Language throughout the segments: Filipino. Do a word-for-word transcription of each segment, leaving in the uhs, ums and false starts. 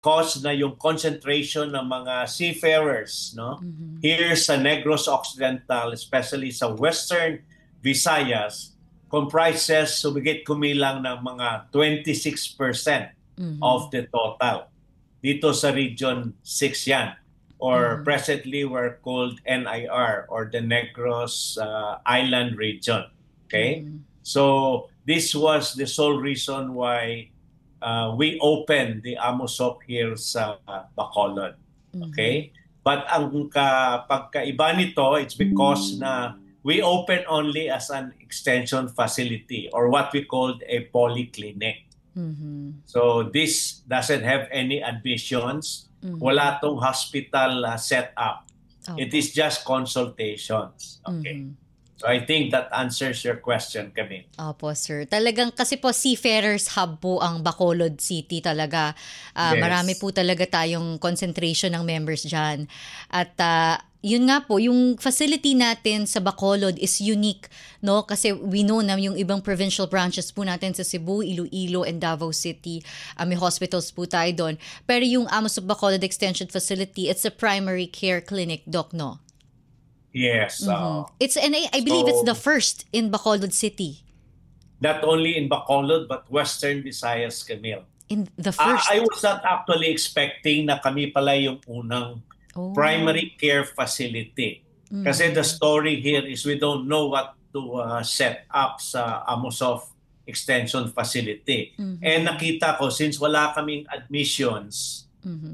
because na yung concentration ng mga seafarers, no, here sa Negros Occidental, especially sa Western Visayas, comprises sumigit kumilang ng mga twenty-six percent of the total. Dito sa Region six yan, or presently we're called N I R, or the Negros uh, Island Region. Okay? So this was the sole reason why uh, we opened the Amosop here sa uh, Bacolod. Okay? But ang ka, pagkaiba nito, it's because na we open only as an extension facility, or what we called a polyclinic. Mhm. So this doesn't have any admissions. Wala tong hospital uh, setup. It Opo. is just consultations. Okay. So I think that answers your question, Camille. Opo, sir. Talagang kasi po seafarers hub po ang Bacolod City talaga. Ah, Yes. Marami po talaga tayong concentration ng members dyan. At ah, yun nga po, yung facility natin sa Bacolod is unique, no? Kasi we know na yung ibang provincial branches po natin sa Cebu, Iloilo, and Davao City, ah, may hospitals po tayo doon. Pero yung Amosop Bacolod Extension Facility, it's a primary care clinic, Doc, no? Yes. uh, It's and I, I believe it's So- the first in Bacolod City. Not only in Bacolod, but Western Visayas, Camille. In the Ah, first. I was not actually expecting na kami pala yung unang Oh. primary care facility. Kasi the story here is we don't know what to uh, set up sa Amosov Extension Facility. And nakita ko, since wala kaming admissions,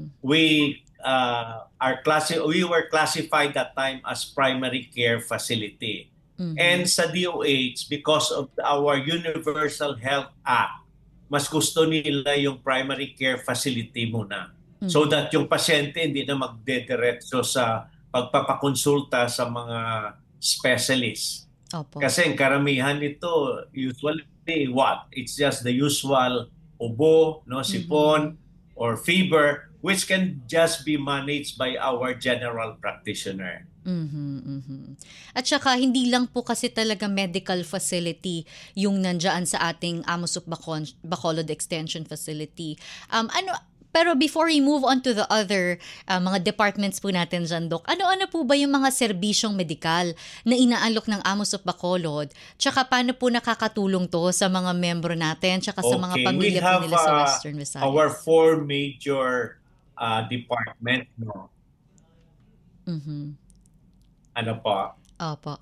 we uh, are classi- we were classified that time as primary care facility. And sa D O H, because of our Universal Health Act, mas gusto nila yung primary care facility muna. So that yung pasyente hindi na magdediretso sa pagpapakonsulta sa mga specialists. Opo. Kasi ang karamihan nito, usually what? It's just the usual ubo, no, sipon, or fever, which can just be managed by our general practitioner. Mhm, mhm. At saka hindi lang po kasi talaga medical facility yung nandiyan sa ating Amosop Bacon- Bacolod Extension Facility. Um ano pero before we move on to the other uh, mga departments po natin dyan, Doc, ano-ano po ba yung mga serbisyong medikal na inaalok ng Amosop Bacolod? Tsaka paano po nakakatulong to sa mga membro natin tsaka sa mga pamilya we po have nila sa uh, Western Visayas? our four major uh, department, no? Mhm. Ano pa? Opo.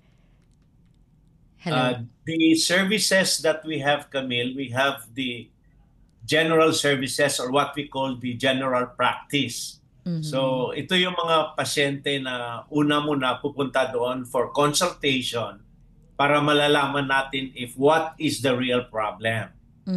Hello. Uh, the services that we have, Camille, we have the general services, or what we call the general practice. So ito yung mga pasyente na una muna pupunta doon for consultation para malalaman natin if what is the real problem.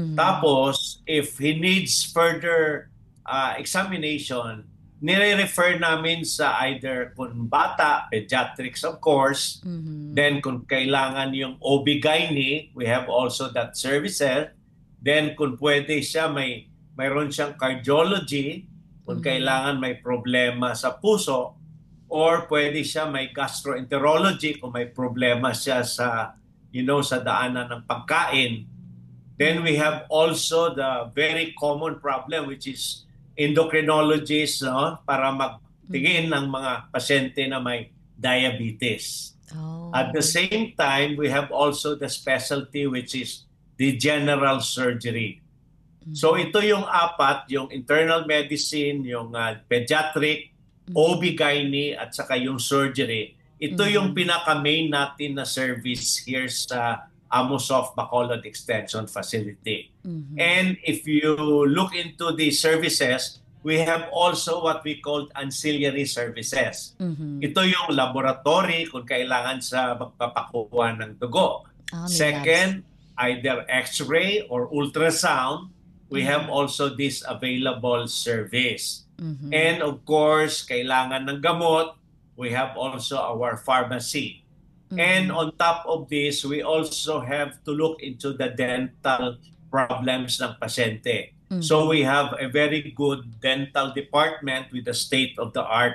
Tapos, if he needs further uh, examination, nire-refer namin sa either kung bata, pediatrics of course, then kung kailangan yung O B G Y N, we have also that services. Then kung pwede siya, may mayroon siyang cardiology, kung kailangan may problema sa puso, or pwede siya may gastroenterology kung may problema siya sa, you know, sa daanan ng pagkain. Then we have also the very common problem, which is endocrinologists, no, para magtingin ng mga pasyente na may diabetes. Oh. At the same time, we have also the specialty, which is the general surgery. So ito yung apat, yung internal medicine, yung uh, pediatric, O B G Y N, at saka yung surgery. Ito yung pinaka-main natin na service here sa Amosop Bacolod Extension Facility. And if you look into the services, we have also what we call ancillary services. Ito yung laboratory kung kailangan sa magpapakuha ng dugo. Ah, may Second, either X-ray or ultrasound, we have also this available service. And of course, kailangan ng gamot, we have also our pharmacy. And on top of this, we also have to look into the dental problems ng pasyente. So we have a very good dental department with the state-of-the-art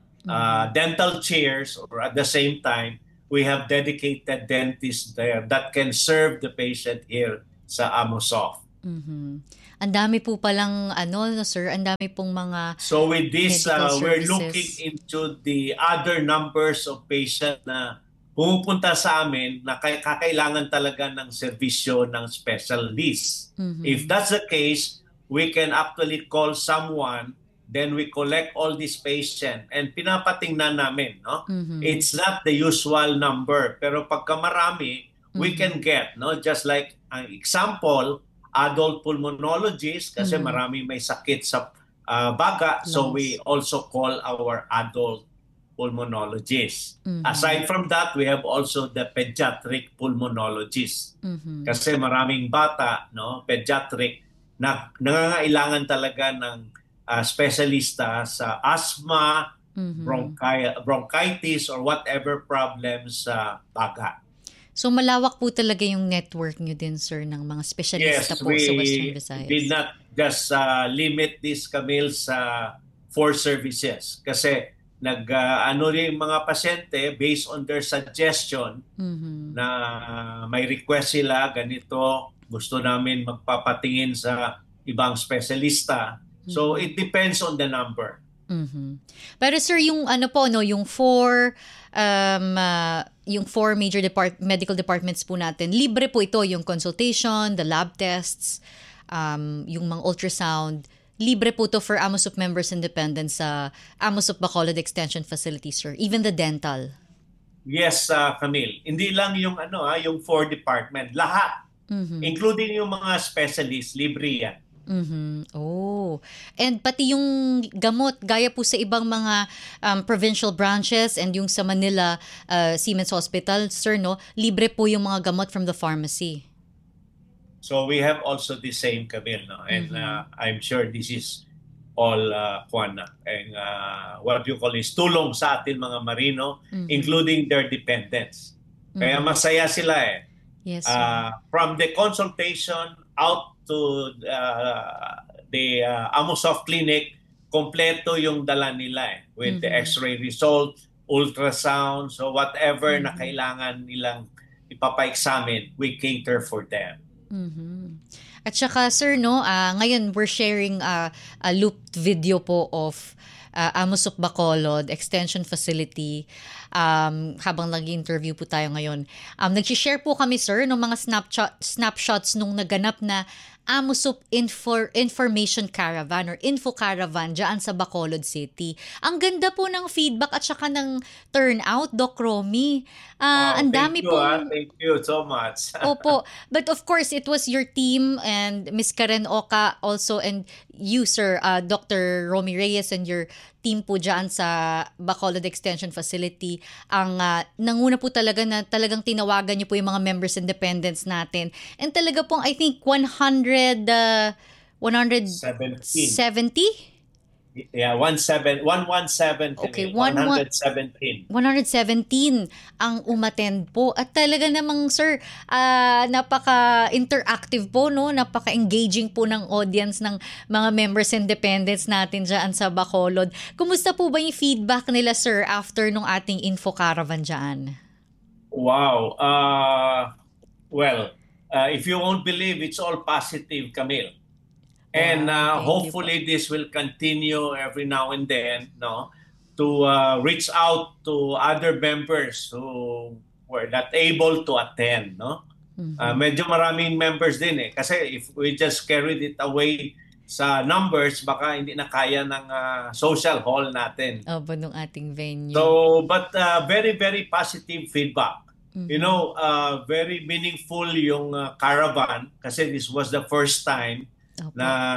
uh, dental chairs, or at the same time, we have dedicated dentists there that can serve the patient here sa Amosop. Ang dami po palang ano, no, sir, ang dami pong mga So with this, medical uh, we're services. looking into the other numbers of patients na pumupunta sa amin na kay- kakailangan talaga ng serbisyo ng specialist. Mhm. If that's the case, we can actually call someone, then we collect all these patients and pinapatingnan namin. No? Mhm. It's not the usual number, pero pagka marami, we Mhm. can get, no? Just like ang example, adult pulmonologist kasi Mhm. marami may sakit sa uh, baga, so Lungs. we also call our adult pulmonologist. Mhm. Aside from that, we have also the pediatric pulmonologist. Mhm. Kasi maraming bata, no, pediatric na nangangailangan talaga ng uh, specialista sa asthma, Mhm. bronchi- bronchitis or whatever problems sa baga. So malawak po talaga yung network nyo din, sir, ng mga Yes, specialista po sa Western we Visayas. did not just uh, limit this, Camille, sa four services. Kasi nag uh, ano rin yung mga pasyente based on their suggestion Mhm. na may request sila, ganito, gusto namin magpapatingin sa ibang specialista. So it depends on the number. Mhm. Pero sir, yung ano po, no, yung four um ah, yung four major depart medical departments po natin, libre po ito, yung consultation, the lab tests, um yung mga ultrasound, libre po to for AMOSUP members and dependents sa AMOSUP Bacolod Extension Facility, sir. Even the dental. Yes, uh, Camille. Hindi lang yung ano ha, yung four department, lahat. Mhm. Including yung mga specialists, libre yan. Mhm. Oh. And pati yung gamot, gaya po sa ibang mga um, provincial branches and yung sa Manila uh, Siemens Hospital, sir, no, libre po yung mga gamot from the pharmacy. So we have also the same, Camille, no? And uh, I'm sure this is all uh, kuwan na. And uh, what you call is tulong sa atin mga marino, Mhm. including their dependents. Kaya Mhm. masaya sila eh. Yes, sir. Uh, from the consultation out to uh, the uh, AMOSOF clinic, kompleto yung dala nila eh. With the Mhm. x-ray result, ultrasound, so whatever na Mhm. kailangan nilang ipapa-examine, we cater for them. Mhm. At saka sir, no, ah, ngayon we're sharing ah, a looped video po of uh, AMOSUP Bacolod Extension Facility. Um, habang nag-interview po tayo ngayon, um, nag-share po kami, sir, ng mga snapshot, snapshots nung naganap na AMOSUP Infor, Information Caravan or Info Caravan dyan sa Bacolod City. Ang ganda po ng feedback at saka ng turnout, Doc Romy. Ah, Wow, ang thank dami you, ah. pong... Thank you so much. Opo. But of course, it was your team and Miss Karen Oka also and you, sir, uh, Doctor Romy Reyes and your team po dyan sa Bacolod Extension Facility. Ang uh, nanguna po talaga na talagang tinawagan niyo po yung mga members and dependents natin. And talaga pong, I think, one hundred, uh, one hundred seventy? Yeah, one seven one one seven. Okay, one one one- hundred seventeen. one hundred seventeen ang umattend po. At talaga namang, sir, ah, napaka-interactive po, no? Napaka-engaging po ng audience ng mga members and dependents natin dyan sa Bacolod. Kumusta po ba yung feedback nila, sir, after nung ating info caravan dyan? Wow. Uh, well, uh, if you won't believe, it's all positive, Camille. And Wow, uh, thank you hopefully this will continue every now and then, no, to uh, reach out to other members who were not able to attend, no. Mhm. Uh, medyo maraming members din eh. Kasi if we just carried it away sa numbers, baka hindi na kaya ng uh, social hall natin. Opo, nung ating venue. So, but uh, very, very positive feedback. Mhm. You know, uh, very meaningful yung uh, caravan kasi this was the first time Opo.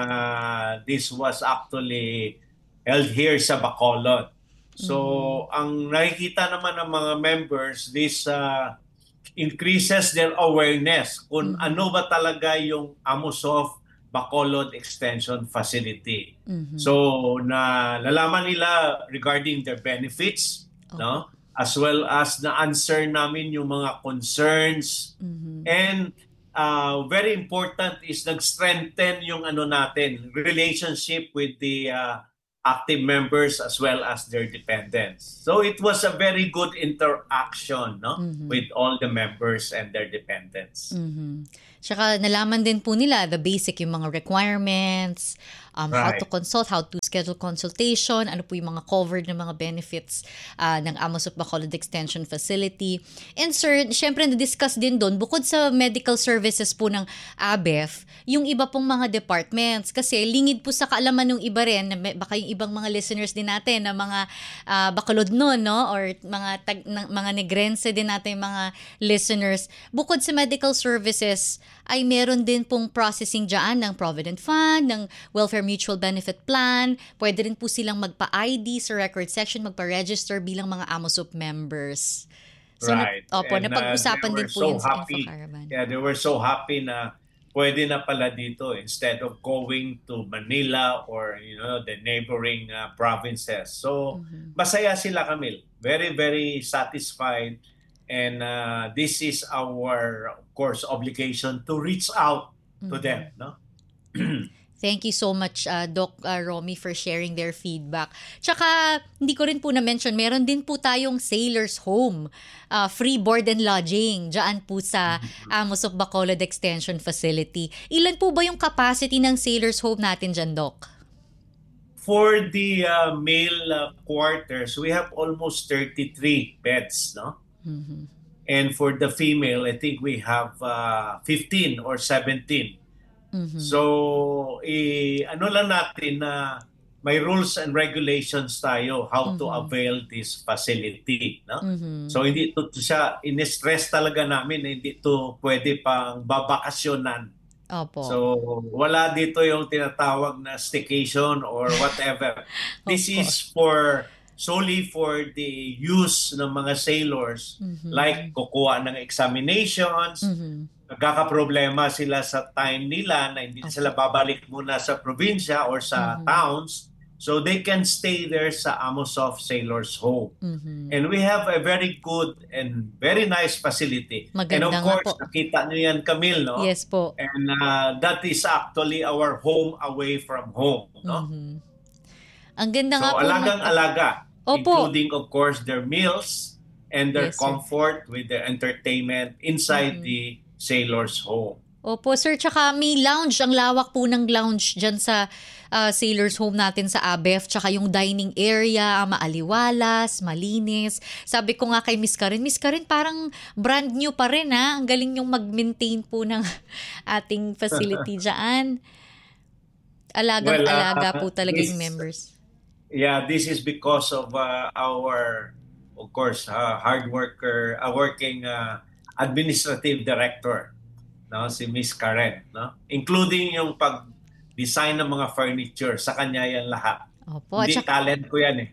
na this was actually held here sa Bacolod. So, ang nakikita naman ng mga members, this uh, increases their awareness kung Mhm. ano ba talaga yung AMOSOF Bacolod Extension Facility. Mhm. So, na nalaman nila regarding their benefits, no? As well as na-answer namin yung mga concerns. Mhm. And uh, very important is nag-strengthen yung ano natin, relationship with the uh, active members as well as their dependents. So it was a very good interaction, no, Mhm. with all the members and their dependents. Mhm. Tsaka nalaman din po nila the basic, yung mga requirements, um, how to Right. consult, how to schedule consultation, ano po yung mga covered na mga benefits uh, ng Amos of Bacolod Extension Facility. And sir, syempre na-discuss din doon, bukod sa medical services po ng A B E F, yung iba pong mga departments. Kasi lingid po sa kaalaman ng iba rin, na may- baka yung ibang mga listeners din natin, na mga uh, Bacolod noon, no? Or mga, tag, ng, mga Negrense din natin, mga listeners. Bukod sa medical services, ay meron din pong processing dyan ng Provident Fund, ng Welfare Mutual Benefit Plan. Pwede rin po silang magpa-I D sa record section, magpa-register bilang mga AMOSUP members. So, Right. na, opo, And uh, they napag-usapan were din po so yun sa happy. InfoCaravan. Yeah, they were so happy na pwede na pala dito instead of going to Manila or you know the neighboring uh, provinces. So Mhm. masaya sila, Camille. Very very satisfied, and uh, this is our of course obligation to reach out to Mhm. them, no? Thank you so much, uh, Doc uh, Romy, for sharing their feedback. Tsaka, hindi ko rin po na-mention, meron din po tayong Sailor's Home, uh, free board and lodging, dyan po sa Amos of Bacolod Extension Facility. Ilan po ba yung capacity ng Sailor's Home natin dyan, Doc? For the uh, male uh, quarters, we have almost thirty-three beds, no? Mhm. And for the female, I think we have uh, fifteen or seventeen. Mhm. So, eh, ano lang natin na may rules and regulations tayo how to Mhm. avail this facility, no? Mhm. So, hindi to siya, in-stress talaga namin na hindi to pwede pang babakasyonan. Opo. So, wala dito yung tinatawag na staycation or whatever. This Opo. is for solely for the use ng mga sailors, Mhm. like kukuha ng examinations, Mhm. nagkakaproblema sila sa time nila na hindi Okay. sila babalik muna sa probinsya or sa Mhm. towns, so they can stay there sa Amosoft Sailors Home. Mhm. And we have a very good and very nice facility. Maganda and of nga course, po. nakita nyo yan, Camille, no? Yes po. And uh, that is actually our home away from home, no? Mhm. Ang ganda So nga po. alagang-alaga, Opo. including of course their meals and their Yes, sir. comfort with their entertainment inside Mhm. the Sailors Home. Opo, sir. Tsaka may lounge. Ang lawak po ng lounge dyan sa uh, Sailor's Home natin sa A B E F. Tsaka yung dining area, maaliwalas, malinis. Sabi ko nga kay Miss Karen, Miss Karen, parang brand new pa rin, ha? Ang galing yung mag-maintain po ng ating facility dyan. Alagang-alaga Well, uh, po talaga this- yung members. Yeah, this is because of uh, our, of course, uh, hard worker, uh, working uh, administrative director, no, si Miss Karen, no, including yung pag-design ng mga furniture, sa kanya yan lahat. Opo. At Hindi tsaka, talent ko yan eh.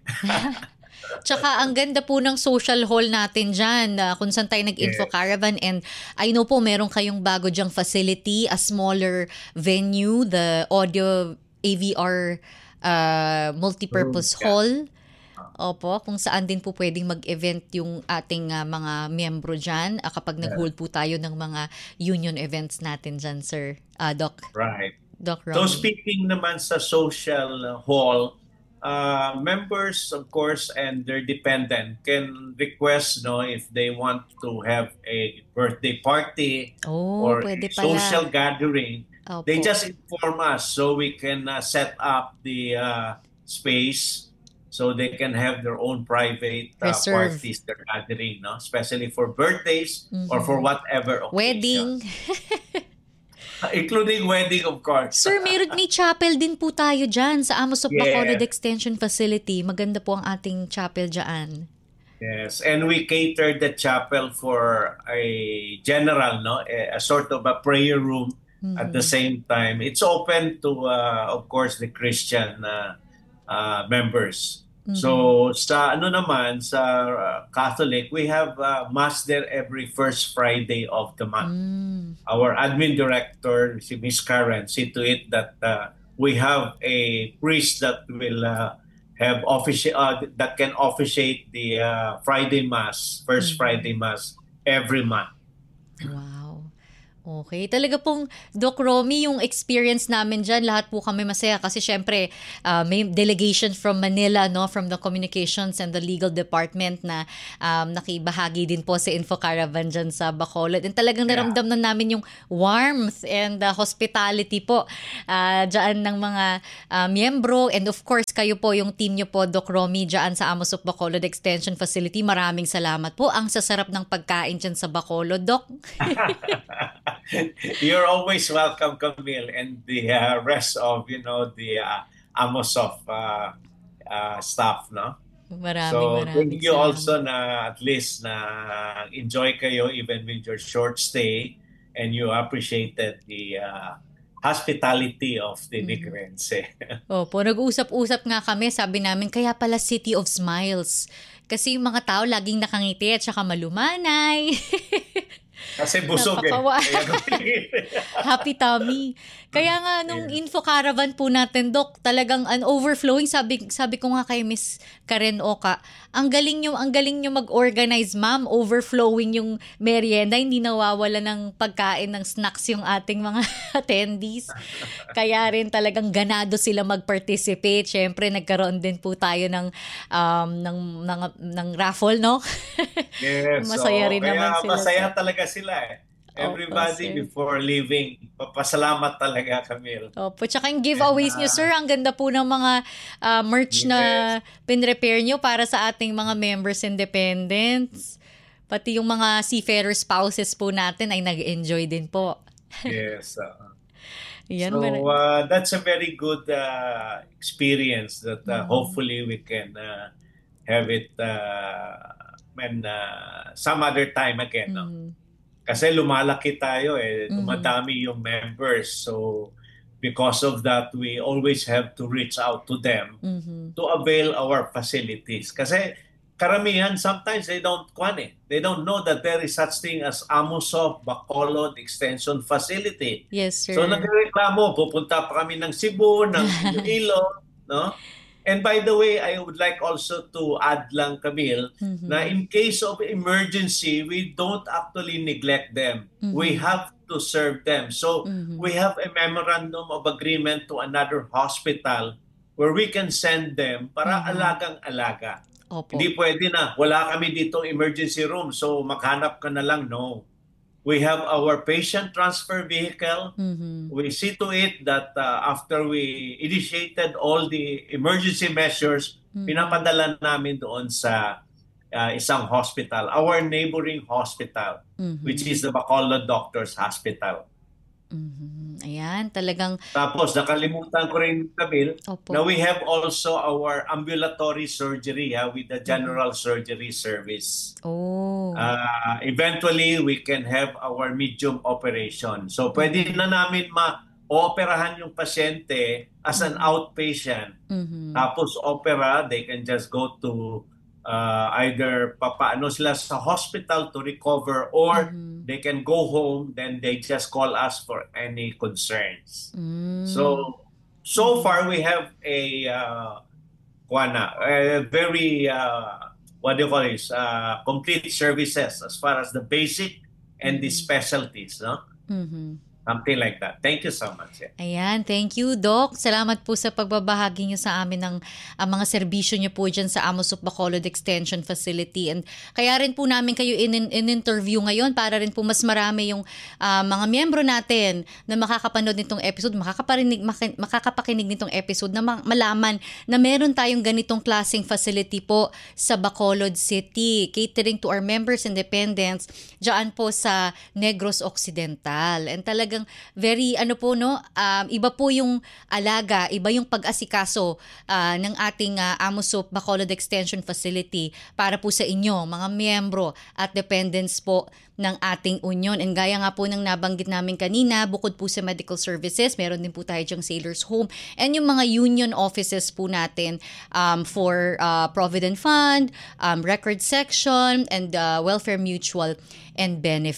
tsaka ang ganda po ng social hall natin dyan, uh, kung saan tayo nag-info Yes. caravan. And I know po meron kayong bago dyang facility, a smaller venue, the audio A V R uh, multipurpose Room, yeah. hall. Opo, kung saan din po pwedeng mag-event yung ating uh, mga miyembro dyan uh, kapag nag-hold po tayo ng mga union events natin dyan, sir. Uh, Doc, Right. Doc So Romy. speaking naman sa social hall, uh, members of course and their dependent can request, no, if they want to have a birthday party Oh, or pwede a pala. social gathering. Opo. They just inform us so we can uh, set up the uh, space so they can have their own private uh, Reserve. parties, their gathering, no, especially for birthdays or Mhm. for whatever occasion. Wedding. Including wedding, of course. Sir, meron may chapel din po tayo dyan sa Amos of Yeah. Bacolod Extension Facility. Maganda po ang ating chapel dyan. Yes, and we cater the chapel for a general, no, a, a sort of a prayer room. At the same time, it's open to, uh, of course, the Christian uh, uh, members. So sa ano naman sa uh, Catholic, we have uh, mass there every first Friday of the month. Mm. Our admin director, si Miss Karen, see to it that uh, we have a priest that will uh, have offici- uh, that can officiate the uh, Friday mass, first Mhm. Friday mass every month. Wow. Okay. Talaga pong, Doc Romy, yung experience namin dyan, lahat po kami masaya kasi syempre uh, may delegation from Manila, no, from the communications and the legal department na um, nakibahagi din po sa Info Caravan dyan sa Bacolod. And talagang Yeah. naramdam na namin yung warmth and uh, hospitality po uh, dyan ng mga uh, miyembro. And of course, kayo po, yung team nyo po, Doc Romy, dyan sa Amos of Bacolod Extension Facility. Maraming salamat po. Ang sasarap ng pagkain dyan sa Bacolod, Doc. You're always welcome, Camille, and the uh, rest of, you know, the uh, Amos of uh, uh, staff, no? Maraming So, maraming thank you salamat. also na at least na enjoy kayo even with your short stay and you appreciated the uh, hospitality of the Nicaraense. Opo, nag-usap-usap nga kami, sabi namin, kaya pala City of Smiles. Kasi yung mga tao laging nakangiti at saka malumanay. Kasi busog eh. Napakawa. Kaya Happy tummy. Kaya nga nung Yeah. Info Caravan po natin, Doc, talagang an overflowing, sabi sabi ko nga kay Miss Karen Oka, ang galing nyo, ang galing nyo mag-organize, ma'am, overflowing yung merienda, hindi nawawala ng pagkain ng snacks yung ating mga attendees. Kaya rin talagang ganado sila mag-participate. Syempre nagkaroon din po tayo ng um ng ng, ng raffle, no? Yes, Masaya so, rin kaya naman sila masaya sa- talaga sila eh. Opo, Everybody sir. before leaving, papasalamat talaga, Camille. Opo, tsaka yung giveaways nyo, sir, ang ganda po ng mga ah, merch na pinrepare nyo para sa ating mga members and dependents. Pati yung mga seafarer spouses po natin ay nag-enjoy din po. Yes. uh, Yan, so mar- uh, that's a very good uh, experience that uh, Mhm. hopefully we can uh, have it uh, when uh, some other time again. No? Mhm. Kasi lumalaki tayo eh, Mhm. dumadami yung members. So because of that, we always have to reach out to them Mhm. to avail our facilities. Kasi karamihan, sometimes they don't kwan eh. They don't know that there is such thing as Amosoft Bacolod Extension Facility. Yes, sir. So nagreklamo, pupunta pa kami ng Cebu, ng Iloilo, no? And by the way, I would like also to add lang, Camille, Mhm. na in case of emergency, we don't actually neglect them. Mhm. We have to serve them. So Mhm. we have a memorandum of agreement to another hospital where we can send them para Mhm. alagang-alaga. Opo. Hindi pwede na, wala kami dito emergency room, so maghanap ka na lang. No. We have our patient transfer vehicle. Mhm. We see to it that uh, after we initiated all the emergency measures, Mhm. pinapadala namin doon sa uh, isang hospital, our neighboring hospital, Mhm. which is the Bacolod Doctors Hospital. Mhm. Ayan, talagang, Tapos nakalimutan ko rin, Camille, opo. na we have also our ambulatory surgery ha, with the general surgery service. Oh. Uh, eventually, we can have our medium operation. So pwede na namin ma-operahan yung pasyente as an outpatient. Mhm. Tapos opera, they can just go to uh, either papaano sila sa hospital to recover or Mhm. they can go home, then they just call us for any concerns. Mm. So, so far we have a uh, kuwana, a very uh, what do you call this? Uh, complete services as far as the basic and the specialties, no? Mhm. Something like that. Thank you so much. Yeah. Ayan, thank you, Doc. Salamat po sa pagbabahagi niyo sa amin ng ah, mga serbisyo niyo po dyan sa Amos of Bacolod Extension Facility. And kaya rin po namin kayo in, in interview ngayon para rin po mas marami yung ah, mga miyembro natin na makakapanood nitong episode, makakaparinig, maki- makakapakinig nitong episode na ma- malaman na meron tayong ganitong klaseng facility po sa Bacolod City, catering to our members and dependents dyan po sa Negros Occidental. And talagang very ano po no, um, iba po yung alaga, iba yung pag-asikaso ah, ng ating uh, Amosop Bacolod Extension Facility para po sa inyo, mga miyembro at dependents po ng ating union. And gaya nga po ng nabanggit namin kanina, bukod po sa medical services, meron din po tayo dyang Sailors Home and yung mga union offices po natin um, for uh, Provident Fund, um, Record Section, and uh, Welfare Mutual and Benefit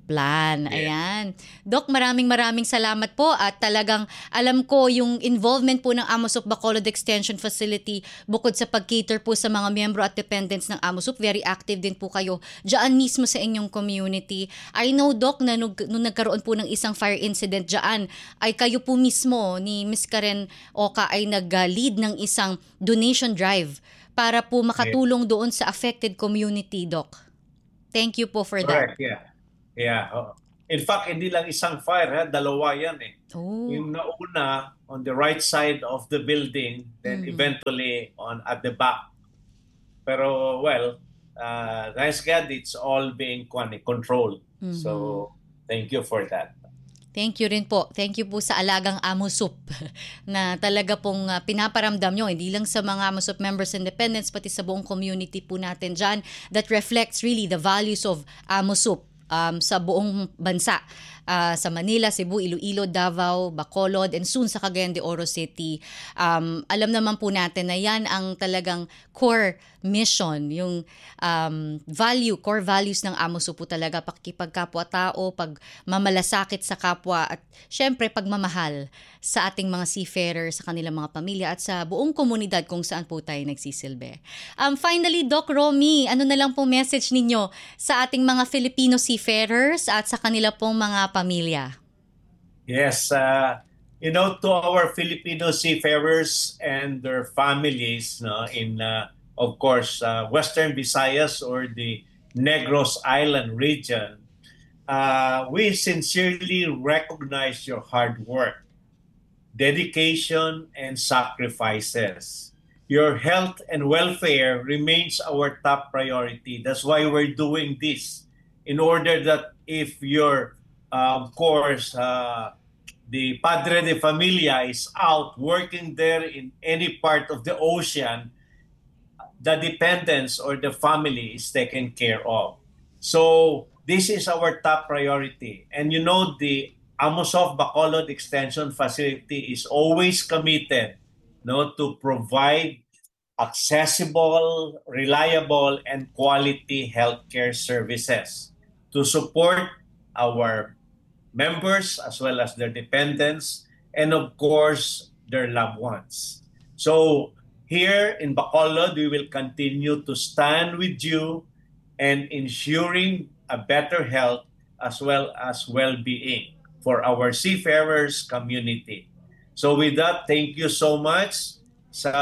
plan. Yes. Ayan. Doc, maraming maraming salamat po at talagang alam ko yung involvement po ng AMOSUP Bacolod Extension Facility bukod sa pag-cater po sa mga miyembro at dependents ng AMOSUP, very active din po kayo dyan mismo sa inyong community. I know, Doc, na nung, nung nagkaroon po ng isang fire incident dyan, ay kayo po mismo ni Miss Karen Oka ay nag-lead ng isang donation drive para po makatulong doon sa affected community, Doc. Thank you po for Correct, that. yeah. Yeah. Oh. In fact, hindi lang isang fire, ha? Dalawa yan eh. Oh. Yung nauna on the right side of the building, then Mhm. eventually on at the back. Pero well, uh, thanks God, it's all being con- controlled. Mhm. So, thank you for that. Thank you rin po. Thank you po sa Alagang AMOSUP na talaga pong uh, pinaparamdam nyo, hindi lang sa mga AMOSUP members and dependents, pati sa buong community po natin dyan that reflects really the values of AMOSUP um, sa buong bansa. Uh, sa Manila, Cebu, Iloilo, Davao, Bacolod, and soon sa Cagayan de Oro City. Um, alam naman po natin na yan ang talagang core mission, yung um, value, core values ng AMOSUP po talaga, pakikipagkapwa-tao, pagmamalasakit sa kapwa, at syempre pagmamahal sa ating mga seafarers, sa kanilang mga pamilya, at sa buong komunidad kung saan po tayo nagsisilbi. Um, finally, Doc Romy, ano na lang po message ninyo sa ating mga Filipino seafarers at sa kanila pong mga pamilya? Yes, uh, you know, to our Filipino seafarers and their families, no, in, uh, of course, uh, Western Visayas or the Negros Island region, uh, we sincerely recognize your hard work, dedication, and sacrifices. Your health and welfare remains our top priority. That's why we're doing this, in order that if you're Uh, of course, uh, the Padre de Familia is out working there in any part of the ocean, the dependents or the family is taken care of. So this is our top priority. And you know, the AMOSUP Bacolod Extension Facility is always committed, no, to provide accessible, reliable, and quality healthcare services to support our members as well as their dependents, and of course, their loved ones. So here in Bacolod, we will continue to stand with you and ensuring a better health as well as well-being for our seafarers community. So with that, thank you so much sa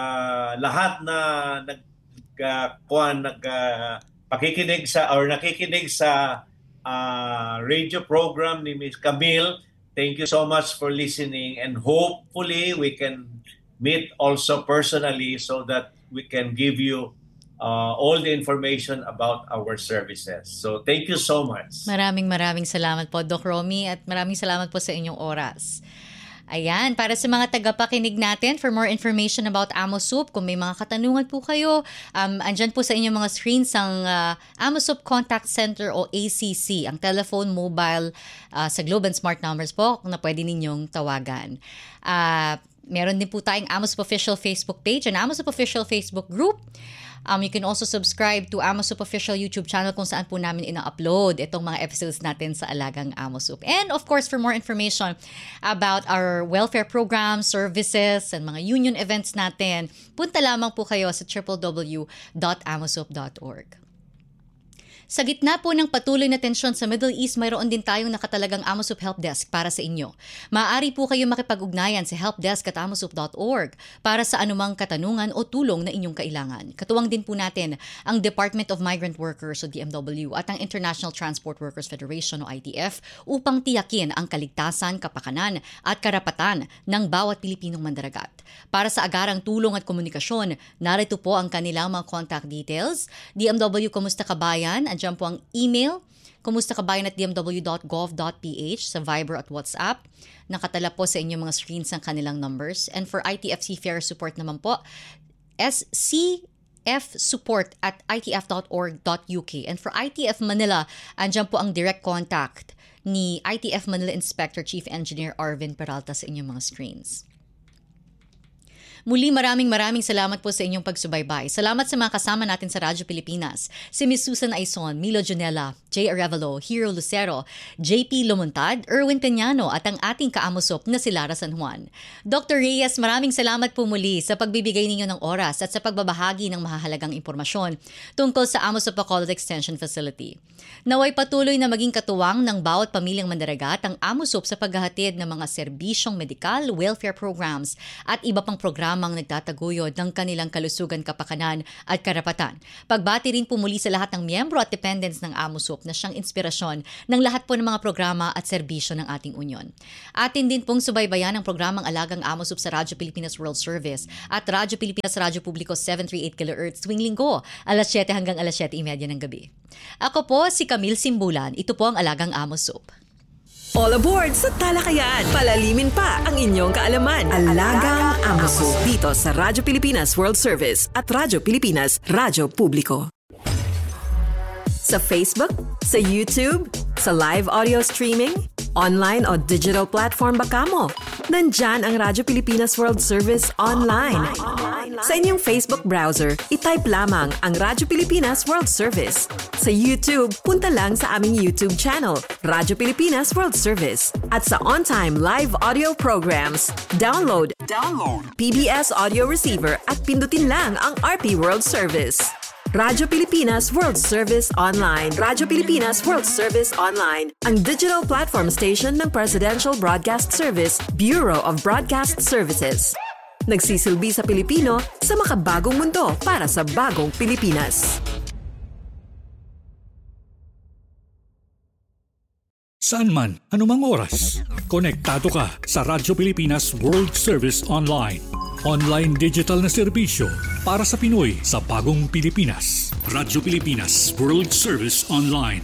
lahat na nag uh, kuan nag uh, pakikinig sa or nakikinig sa Uh, radio program ni Miz Camille. Thank you so much for listening, and hopefully we can meet also personally so that we can give you uh, all the information about our services. So thank you so much. Maraming maraming salamat po, Doc Romy, at maraming salamat po sa inyong oras. Ayan, para sa mga tagapakinig natin, for more information about AMOSUP, kung may mga katanungan po kayo, um, andyan po sa inyong mga screens ang uh, AMOSUP Contact Center o A C C, ang telephone, mobile, uh, sa Globe and Smart numbers po na pwede ninyong tawagan. Uh, meron din po tayong AMOSUP Official Facebook page and AMOSUP Official Facebook group. Um, you can also subscribe to AMOSUP Official YouTube channel kung saan po namin ina-upload itong mga episodes natin sa Alagang AMOSUP. And of course, for more information about our welfare programs, services, and mga union events natin, punta lamang po kayo sa w w w dot amosup dot org. Sa gitna po ng patuloy na tensyon sa Middle East, mayroon din tayong nakatalagang AMOSUP Help Desk para sa inyo. Maaari po kayo makipag-ugnayan sa helpdesk at amosup dot org para sa anumang katanungan o tulong na inyong kailangan. Katuwang din po natin ang Department of Migrant Workers o D M W at ang International Transport Workers Federation o I T F upang tiyakin ang kaligtasan, kapakanan at karapatan ng bawat Pilipinong mandaragat. Para sa agarang tulong at komunikasyon, narito po ang kanilang mga contact details. D M W Kumusta Kabayan? Andiyan po ang email, kumusta kabayan at d m w dot gov dot p h, sa Viber at WhatsApp. Nakatala po sa inyong mga screens ang kanilang numbers. And for I T F Seafarer support naman po, s c f support at i t f dot org dot u k. And for I T F Manila, andiyan po ang direct contact ni I T F Manila Inspector Chief Engineer Arvin Peralta sa inyong mga screens. Muli, maraming maraming salamat po sa inyong pagsubaybay. Salamat sa mga kasama natin sa Radyo Pilipinas. Si Miss Susan Aison, Milo Junella, J. Arevalo, Hero Lucero, J P Lumuntad, Erwin Peñano at ang ating kaamusop na si Lara San Juan. Doctor Reyes, maraming salamat po muli sa pagbibigay ninyo ng oras at sa pagbabahagi ng mahahalagang impormasyon tungkol sa Amos of Bacolod Extension Facility. Naway patuloy na maging katuwang ng bawat pamilyang mandaragat ang Amosop sa paghahatid ng mga serbisyong medikal, welfare programs at iba pang programang nagtataguyod ng kanilang kalusugan, kapakanan at karapatan. Pagbati rin po muli sa lahat ng miyembro at dependents ng Amosop na siyang inspirasyon ng lahat po ng mga programa at serbisyo ng ating unyon. Atin din pong subaybayan ang programang Alagang Amosop sa Radyo Pilipinas World Service at Radyo Pilipinas Radyo Publiko seven thirty-eight kilohertz tuwing linggo, alas siyete hanggang alas siyete thirty ng gabi. Ako po si Camille Simbulan. Ito po ang Alagang Amosop. All aboard sa talakayan. Palalimin pa ang inyong kaalaman. Alagang Amosop dito sa Radyo Pilipinas World Service at Radyo Pilipinas Radyo Publiko. Sa Facebook, sa YouTube, sa live audio streaming, online o digital platform ba kamo? Nandyan ang Radyo Pilipinas World Service online. Sa inyong Facebook browser, itype lamang ang Radyo Pilipinas World Service. Sa YouTube, punta lang sa aming YouTube channel, Radyo Pilipinas World Service. At sa on-time live audio programs, download, download P B S Audio Receiver at pindutin lang ang R P World Service. Radyo Pilipinas World Service Online. Radyo Pilipinas World Service Online, ang digital platform station ng Presidential Broadcast Service, Bureau of Broadcast Services. Nagsisilbi sa Pilipino sa makabagong mundo para sa bagong Pilipinas. Saan man, anumang oras, konektado ka sa Radyo Pilipinas World Service Online. Online digital na serbisyo para sa Pinoy sa bagong Pilipinas. Radyo Pilipinas World Service Online.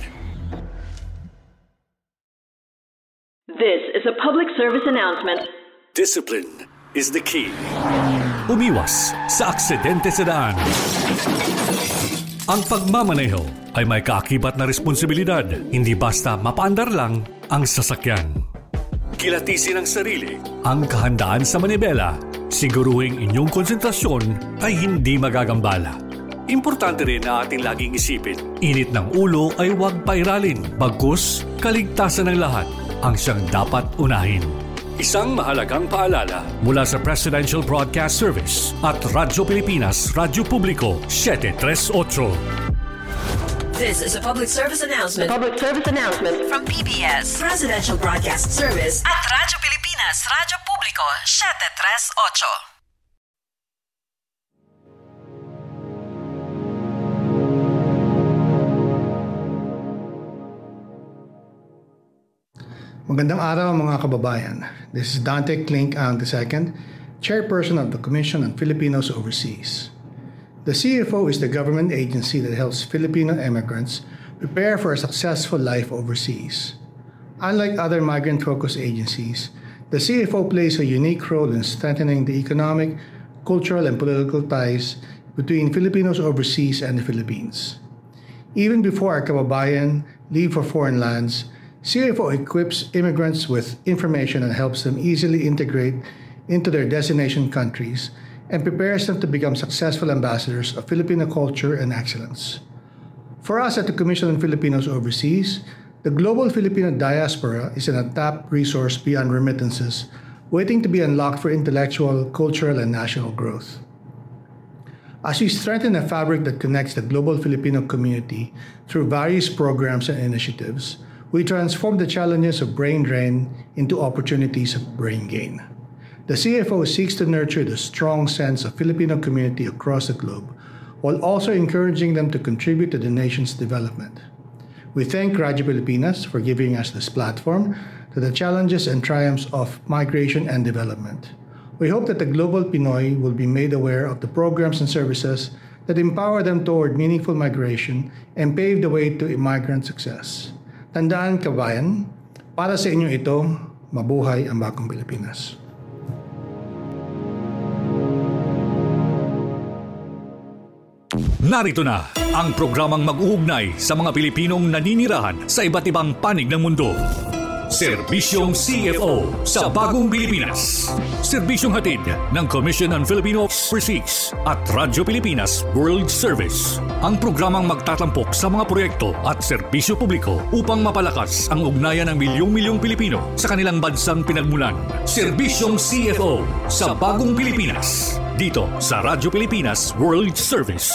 This is a public service announcement. Discipline is the key. Umiwas sa aksidente sa daan. Ang pagmamaneho ay may kaakibat na responsibilidad. Hindi basta mapaandar lang ang sasakyan. Kilatisin ang sarili, ang kahandaan sa manibela. Siguruhing inyong konsentrasyon ay hindi magagambala. Importante rin na ating laging isipin, init ng ulo ay huwag pairalin. Bagkus, kaligtasan ng lahat ang siyang dapat unahin. Isang mahalagang paalala mula sa Presidential Broadcast Service at Radyo Pilipinas Radyo Publiko seven thirty-eight. This is a public service announcement. A public service announcement From P B S, Presidential Broadcast Service at Radyo Pilipinas Radyo Publiko seven thirty-eight. Magandang araw mga kababayan. This is Dante Klink Ang the second, Chairperson of the Commission on Filipinos Overseas. The C F O is the government agency that helps Filipino immigrants prepare for a successful life overseas. Unlike other migrant-focused agencies, the C F O plays a unique role in strengthening the economic, cultural, and political ties between Filipinos overseas and the Philippines. Even before our kababayan leave for foreign lands, C F O equips immigrants with information and helps them easily integrate into their destination countries and prepares them to become successful ambassadors of Filipino culture and excellence. For us at the Commission on Filipinos Overseas, the global Filipino diaspora is an untapped resource beyond remittances, waiting to be unlocked for intellectual, cultural, and national growth. As we strengthen a fabric that connects the global Filipino community through various programs and initiatives, we transform the challenges of brain drain into opportunities of brain gain. The C F O seeks to nurture the strong sense of Filipino community across the globe, while also encouraging them to contribute to the nation's development. We thank Radyo Pilipinas for giving us this platform to the challenges and triumphs of migration and development. We hope that the global Pinoy will be made aware of the programs and services that empower them toward meaningful migration and pave the way to immigrant success. Tandaan, kabayan, para sa inyo ito, mabuhay ang bagong Pilipinas. Narito na ang programang mag-uugnay sa mga Pilipinong naninirahan sa iba't ibang panig ng mundo. Serbisyong C F O sa Bagong Pilipinas. Serbisyong hatid ng Commission on Filipino Overseas at Radyo Pilipinas World Service. Ang programang magtatampok sa mga proyekto at serbisyo publiko upang mapalakas ang ugnayan ng milyong-milyong Pilipino sa kanilang bansang pinagmulan. Serbisyong C F O sa Bagong Pilipinas. Dito sa Radyo Pilipinas World Service.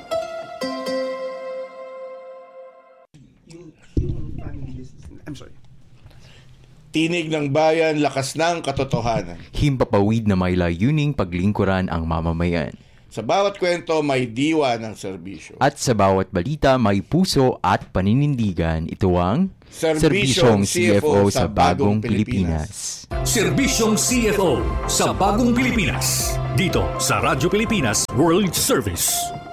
I'm sorry. Tinig ng bayan, lakas ng katotohanan. Himpapawid na may layuning paglingkuran ang mamamayan. Sa bawat kwento may diwa ng serbisyo. At sa bawat balita may puso at paninindigan. Ito ang Serbisyong C F O sa Bagong Pilipinas. Serbisyong C F O sa Bagong Pilipinas. Dito sa Radyo Pilipinas World Service.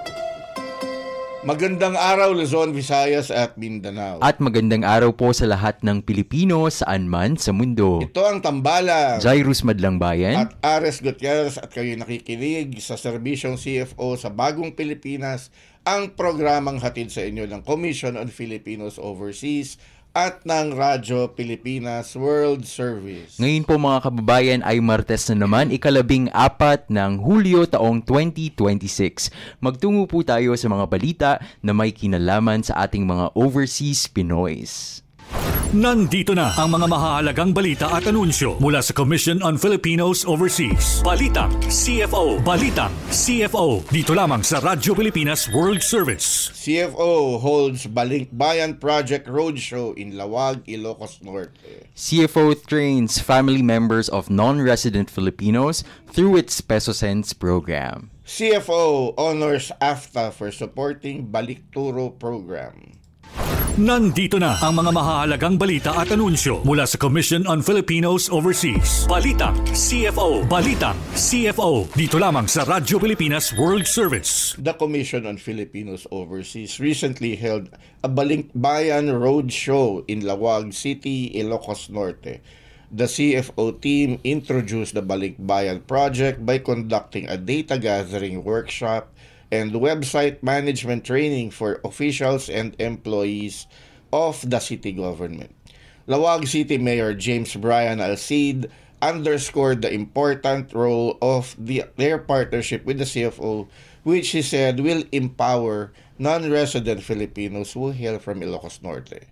Magandang araw Luzon, Visayas at Mindanao. At magandang araw po sa lahat ng Pilipino saan man sa mundo. Ito ang Tambalang. Jairus Madlang Bayan. At Ares Gutierrez at kayo nakikinig sa Serbisyong C F O sa Bagong Pilipinas, ang programang hatid sa inyo ng Commission on Filipinos Overseas at ng Radyo Pilipinas World Service. Ngayon po mga kababayan ay Martes na naman, ikalabing apat ng Hulyo taong twenty twenty-six. Magtungo po tayo sa mga balita na may kinalaman sa ating mga overseas Pinoys. Nandito na ang mga mahahalagang balita at anunsyo mula sa Commission on Filipinos Overseas. Balitang C F O. Balitang C F O. Dito lamang sa Radyo Pilipinas World Service. C F O holds Balinkbayan Project Roadshow in Lawag, Ilocos Norte. C F O trains family members of non-resident Filipinos through its Peso Cents program. C F O honors A F T A for supporting Balikturo program. Nandito na ang mga mahahalagang balita at anunsyo mula sa Commission on Filipinos Overseas. Balitang C F O. Balitang C F O. Dito lamang sa Radyo Pilipinas World Service. The Commission on Filipinos Overseas recently held a Balinkbayan Roadshow in Lawag City, Ilocos Norte. The C F O team introduced the Balinkbayan project by conducting a data gathering workshop and website management training for officials and employees of the city government. Lawag City Mayor James Brian Alcid underscored the important role of the, their partnership with the C F O, which he said will empower non-resident Filipinos who hail from Ilocos Norte.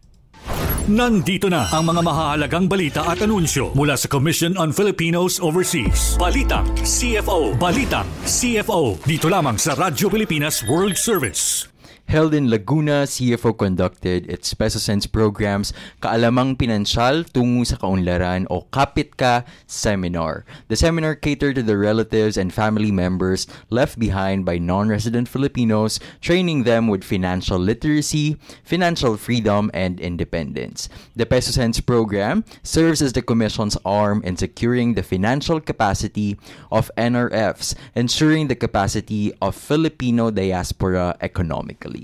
Nandito na ang mga mahahalagang balita at anunsyo mula sa Commission on Filipinos Overseas. Balitang C F O. Balitang C F O. Dito lamang sa Radyo Pilipinas World Service. Held in Laguna, C F O conducted its Peso Cents programs Kaalamang Pinansyal Tungo sa Kaunlaran o Kapit Ka Seminar. The seminar catered to the relatives and family members left behind by non-resident Filipinos, training them with financial literacy, financial freedom, and independence. The Peso Cents program serves as the Commission's arm in securing the financial capacity of N R Fs, ensuring the capacity of Filipino diaspora economically.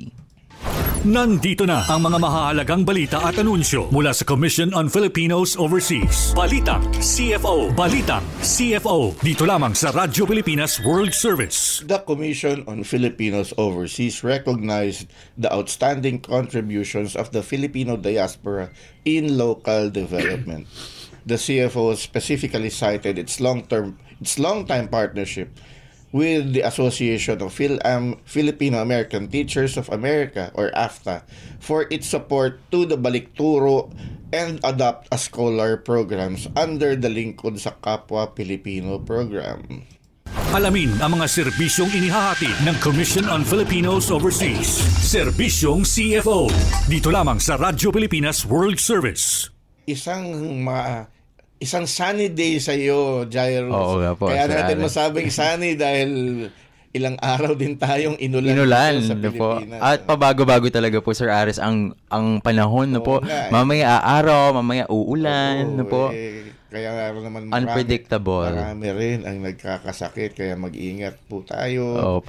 Nandito na ang mga mahahalagang balita at anunsyo mula sa Commission on Filipinos Overseas. Balitang C F O. Balitang C F O. Dito lamang sa Radyo Pilipinas World Service. The Commission on Filipinos Overseas recognized the outstanding contributions of the Filipino diaspora in local development. The C F O specifically cited its long-term, its long-time partnership with the Association of Phil- um, Filipino-American Teachers of America, or A F T A, for its support to the Balikturo and Adopt a Scholar programs under the Lingkod sa Kapwa Pilipino program. Alamin ang mga serbisyong inihahati ng Commission on Filipinos Overseas. Serbisyong C F O. Dito lamang sa Radyo Pilipinas World Service. Isang ma... Isang sunny day sa iyo, Jairus. Oo nga po. Kaya natin Alex. masabing sunny dahil ilang araw din tayong inulan, Inulan sa na po. Pilipinas. At pabago-bago talaga po, Sir Ares, ang ang panahon na po. Oo nga, eh. Mamaya aaraw, mamaya uulan Oo, na po. Eh, kaya naman marami, Unpredictable. Marami rin ang nagkakasakit, kaya mag-ingat po tayo. Opo.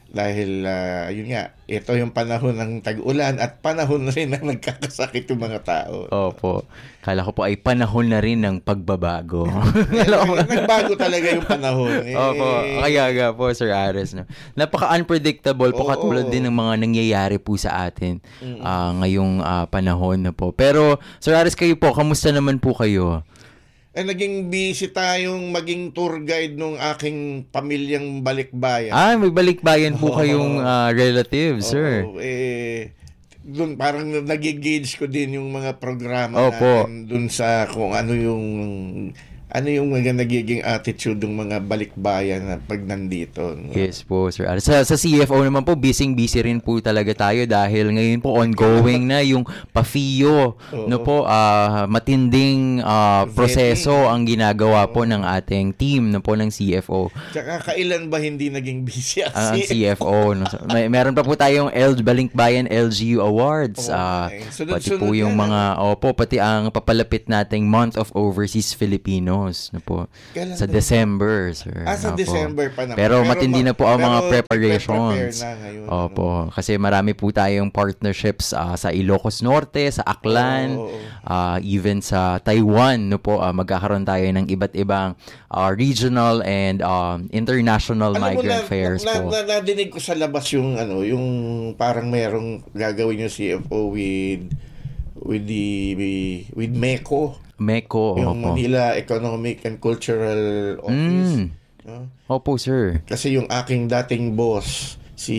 Dahil, uh, yun nga, ito yung panahon ng tag-ulan at panahon rin na nagkakasakit yung mga tao. Opo. Kala ko po ay panahon na rin ng pagbabago. Nagbago talaga yung panahon. Eh. Opo. Kaya nga po, Sir Ares. No? Napaka-unpredictable po, Oo, katulad oo. din ng mga nangyayari po sa atin uh, ngayong uh, panahon na po. Pero, Sir Ares, kayo po, kamusta naman po kayo? Eh, naging busy tayong maging tour guide nung aking pamilyang balikbayan. Ah, may balikbayan po kayong uh, relatives, sir. Oo, eh, dun parang nagigauge ko din yung mga programa Opo. natin dun sa kung ano yung ano yung mga nagiging attitude ng mga balikbayan na pag nandito. No? Yes po, Sir Ares. Sa, sa C F O naman po, busy-busy rin po talaga tayo dahil ngayon po ongoing na yung P A F I O. No po, uh, matinding uh, proseso ang ginagawa po ng ating team no po ng C F O. Tsaka kailan ba hindi naging busy ang Ang C C F F O? O. No? So, may, meron pa po tayong L Balinkbayan L G U Awards. Oh, Uh, okay. Sunod-sunod pati po yung yan, mga, opo, pati ang papalapit nating Month of Overseas Filipinos. No po. Kailan Sa ba? December, sir. Ah, sa Opo. December pa naman. Pero, Pero matindi ma- na po ang mga pero preparations. prepare na ngayon, Opo. Kasi marami po tayong partnerships uh, sa Ilocos Norte, sa Aklan, Oo, oo. uh, even sa Taiwan. No po, uh, magkakaroon tayo ng iba't ibang uh, regional and um, international Alam mo, migrant na, fairs na, po. na, nadinig ko sa labas yung ano, yung parang merong gagawin yung C F O with with the with MECO, Meko, yung opo. Manila Economic and Cultural Office. Mm. No? Opo, sir. Kasi yung aking dating boss,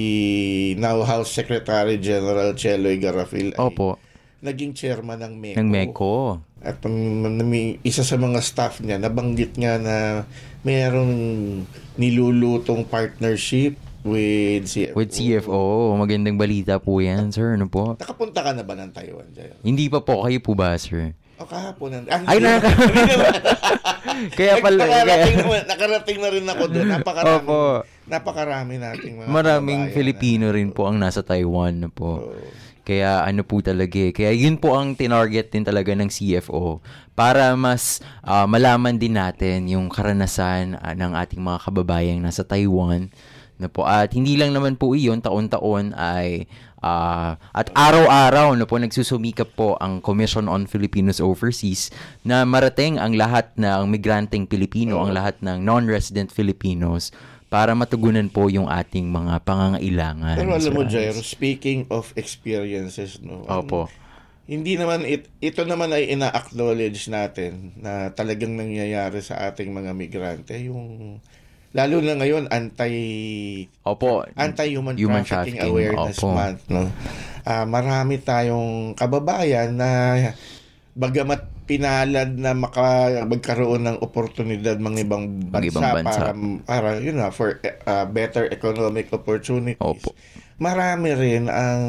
si now House Secretary General Cheloy Garafil, ay Opo. naging chairman ng MECO. Ng Meko. At ang may- isa sa mga staff niya, nabanggit nga na mayroong nilulutong partnership with C F O. With C F O. Magandang balita po yan, sir. Ano po? Nakapunta ka na ba ng Taiwan, Jay? Hindi pa po. Kayo po ba, sir? O kahapon. Ah, Ay, hindi naka- naman. Hindi naman. Kaya pala. Nakarating, naman, nakarating na rin ako doon. Napakarami, Opo. napakarami nating mga Maraming kababayan Filipino na- rin po ang nasa Taiwan na po. Oo. Kaya ano po talaga eh. Kaya yun po ang tinarget din talaga ng C F O para mas ah, malaman din natin yung karanasan ah, ng ating mga kababayang nasa Taiwan na po. At hindi lang naman po iyon, taon-taon ay ah, at araw-araw na po nagsusumikap po ang Commission on Filipinos Overseas na marating ang lahat ng migranteng Pilipino, ang lahat ng non-resident Filipinos para matugunan po yung ating mga pangangailangan. Pero alam Sir mo, Alex. Jairo, speaking of experiences, no? ang- Opo. Hindi naman, it, ito naman ay ina-acknowledge natin na talagang nangyayari sa ating mga migrante. Yung, lalo na ngayon, anti, Opo. anti-human Human trafficking, trafficking, awareness opo. month. No? Ah, marami tayong kababayan na bagamat pinalad na maka, magkaroon ng oportunidad mga ibang bansa, ibang bansa. para para yun na for uh, better economic opportunities. Opo. Marami rin ang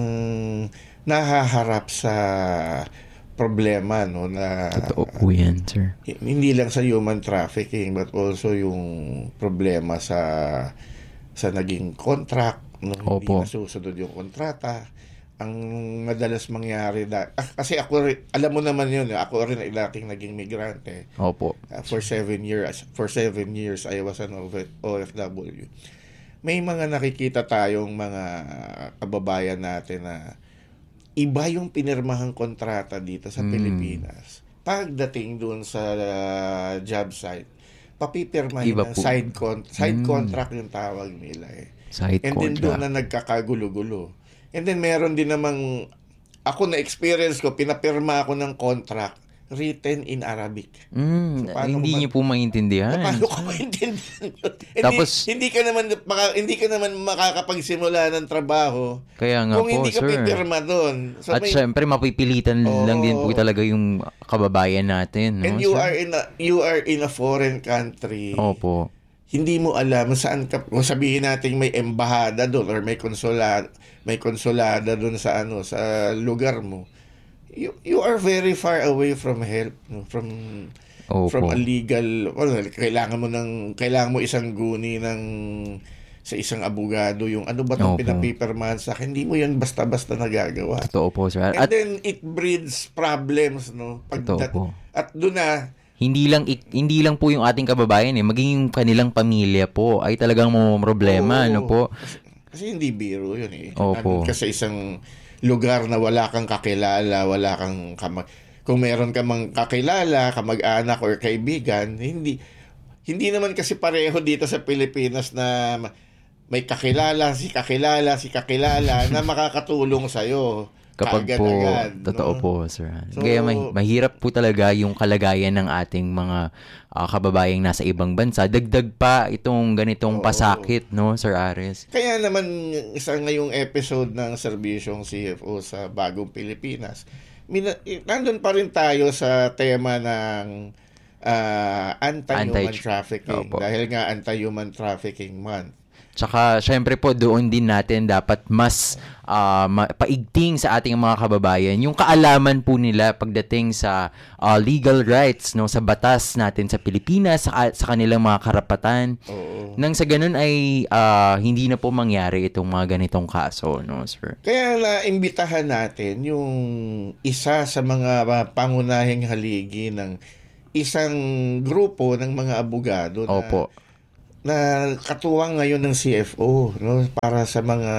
nahaharap sa problema, no, na Totoo po yan, sir. hindi lang sa human trafficking but also yung problema sa sa naging contract, no, hindi Opo. nasusunod yung kontrata. Ang madalas mangyari da, ah, kasi ako rin, alam mo naman yun, ako rin ay dating naging migrante. Opo. Uh, for seven years, for seven years I was an O F W. May mga nakikita tayong mga kababayan natin na iba yung pinirmahang kontrata dito sa Mm. Pilipinas. Pagdating doon sa uh, job site, papipirmahin Iba ng po. side con- side Mm. contract yung tawag nila eh. Side And then doon contract. na nagkakagulo-gulo. And then meron din namang, ako na experience ko, pinapirma ako ng contract written in Arabic. Mm, So, paano hindi ko niyo po maintindihan. Paano ko maintindihan yun? Tapos- hindi, hindi ka naman maka, hindi ka naman makakapagsimula ng trabaho Kaya nga kung po, hindi ka sir. pipirma doon. So At may- syempre, mapipilitan lang din po Oo. talaga yung kababayan natin. No, and you sir? are in a you are in a foreign country. Opo. Hindi mo alam saan ka, kung sabihin natin may embahada doon or may konsulada, may konsulada doon sa ano, sa lugar mo. You you are very far away from help, no? from Opo. from a legal, well, kailangan mo ng kailangan mo isang guni ng sa isang abogado yung ano ba 'tong Opo. pinapipirmahan sa akin. Hindi mo yan basta-basta nagagawa. Totoo po, sir. And At then it breeds problems, no? Pag Totoo that- po. at doon na hindi lang ik- hindi lang po yung ating kababayan eh, maging yung kanilang pamilya po ay talagang problema, Oo. ano po. Kasi hindi biro yun eh. Opo. Kasi isang lugar na wala kang kakilala, wala kang kamag... Kung meron ka mang kakilala, kamag-anak or kaibigan, hindi hindi naman kasi pareho dito sa Pilipinas na may kakilala, si kakilala, si kakilala na makakatulong sa'yo. Kapag po, kaagad-agad, totoo no? po, Sir Han. So, Kaya may, mahirap po talaga yung kalagayan ng ating mga uh, kababayang nasa ibang bansa. Dagdag pa itong ganitong Oo. pasakit, no, Sir Aris? Kaya naman, isa ngayong episode ng Serbisyong C F O sa Bagong Pilipinas, mina, nandun pa rin tayo sa tema ng uh, anti-human Anti- trafficking. Opo. Dahil nga anti-human trafficking month. Tsaka, syempre po, doon din natin dapat mas uh, ma- paigting sa ating mga kababayan yung kaalaman po nila pagdating sa uh, legal rights, no, sa batas natin sa Pilipinas, sa, sa kanilang mga karapatan. Oo. Nang sa ganun ay uh, hindi na po mangyari itong mga ganitong kaso, no, sir? Kaya naimbitahan natin yung isa sa mga pangunahing haligi ng isang grupo ng mga abogado na Opo. na katuwang ngayon ng C F O, no, para sa mga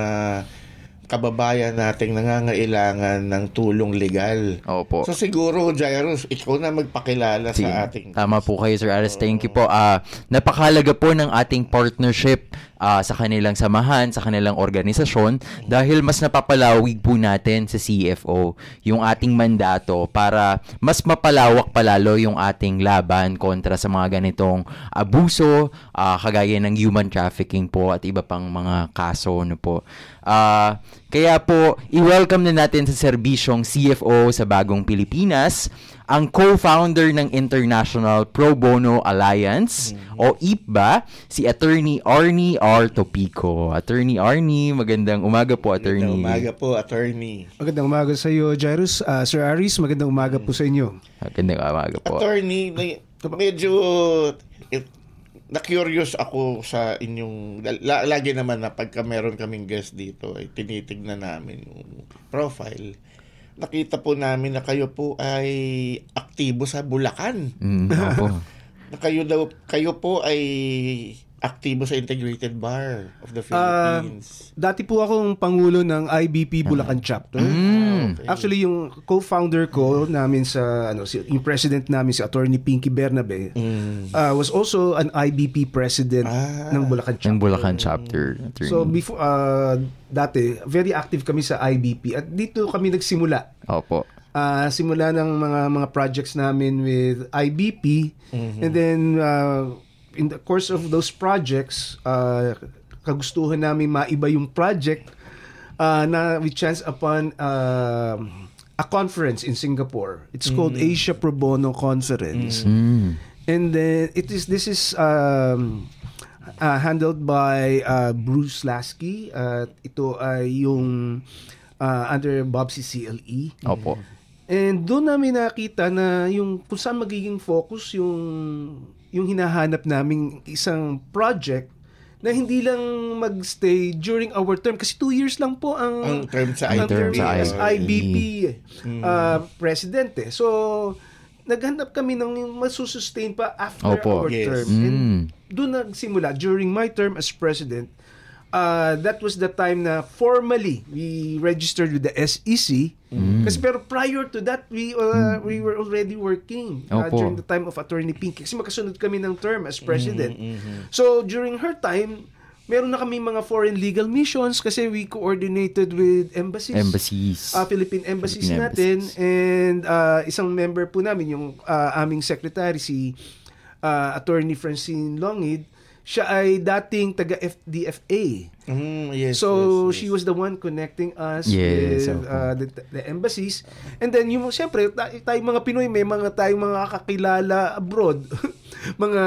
kababayan nating nangangailangan ng tulong legal. Opo. So siguro, Jairus, ikaw na magpakilala Sige. sa ating... Tama po kayo, Sir Aris. Thank you po. Uh, napakahalaga po ng ating partnership uh, sa kanilang samahan, sa kanilang organisasyon, dahil mas napapalawig po natin sa C F O yung ating mandato para mas mapalawak palalo yung ating laban kontra sa mga ganitong abuso, uh, kagaya ng human trafficking po at iba pang mga kaso, no po. Uh, kaya po, i-welcome na natin sa serbisyong C F O sa Bagong Pilipinas ang co-founder ng International Pro Bono Alliance, mm-hmm. o I P B A, si Attorney Arnie R. Topico. Attorney Arnie, magandang umaga po, Attorney. Magandang umaga po, Attorney. Magandang umaga sa iyo, Jairus. Uh, Sir Aris, magandang umaga po sa inyo. Magandang umaga po. Attorney, medyo... na-curious ako sa inyong, la, lagi naman na pagka meron kaming guest dito, ay tinitignan namin yung profile. Nakita po namin na kayo po ay aktibo sa Bulacan. Mm, opo. Na kayo, daw, kayo po ay aktibo sa Integrated Bar of the Philippines. Uh, dati po akong pangulo ng I B P Bulacan chapter. Mm. Okay. Actually, yung co-founder ko namin sa ano, si, yung president namin si Attorney Pinky Bernabe, Mm. uh, was also an I B P president Ah. ng Bulacan chapter. Ng Bulacan chapter, Attorney. So before uh, dati, very active kami sa I B P at dito kami nagsimula. Opo. Uh, simula ng mga mga projects namin with I B P, Mm-hmm. and then uh, in the course of those projects, uh, kagustuhan namin maiba yung project uh, na we chanced upon uh, a conference in Singapore. It's called Mm. Asia Pro Bono Conference. Mm. And then it is this is um, uh, handled by uh, Bruce Lasky. Uh, ito ay yung uh, under Bob C C L E. Opo. And doon namin nakita na yung kung saan magiging focus yung yung hinahanap naming isang project na hindi lang magstay during our term kasi two years lang po ang Ang term sa ang I B P. term sa as I B P Mm. uh, president eh. So naghanap kami ng masusustain pa after Opo. our Yes. term. Mm. And doon nagsimula during my term as president. Uh, that was the time na formally we registered with the S E C. Mm. Kasi pero prior to that, we uh, we were already working uh, Opo. during the time of Attorney Pinky. Kasi magkasunod kami ng term as president. Mm-hmm. So during her time, meron na kami mga foreign legal missions kasi we coordinated with embassies. Embassies. Uh, Philippine embassies Philippine natin. embassies. And uh, isang member po namin, yung uh, aming secretary, si uh, Attorney Francine Longid, siya ay dating taga-F D F A. Mm, yes, So, yes, yes. she was the one connecting us Yes, with opo. uh, the, the embassies. And then, yung, siyempre, ta- tayong mga Pinoy, may mga tayong mga kakilala abroad. mga